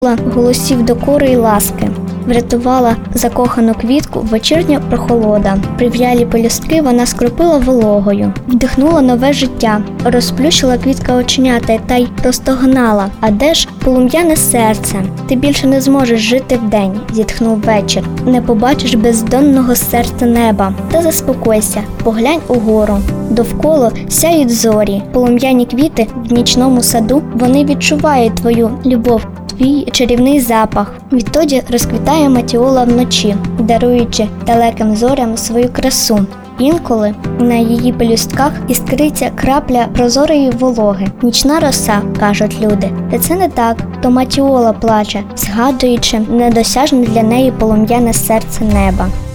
голосів докори й ласки, врятувала закохану квітку вечірня прохолода. Прив'ялі пелюстки вона скропила вологою, вдихнула нове життя, розплющила квітка оченята та й простогнала: «А де ж полум'яне серце? Ти більше не зможеш жити вдень», – зітхнув вечір. «Не побачиш бездонного серця неба. Та заспокойся, поглянь угору. Довкола сяють зорі, полум'яні квіти в нічному саду, вони відчувають твою любов, твій чарівний запах». Відтоді розквітає матіола вночі, даруючи далеким зорям свою красу. Інколи на її пелюстках іскриться крапля прозорої вологи. Нічна роса, кажуть люди. Та це не так, то матіола плаче, згадуючи недосяжне для неї полум'яне серце неба.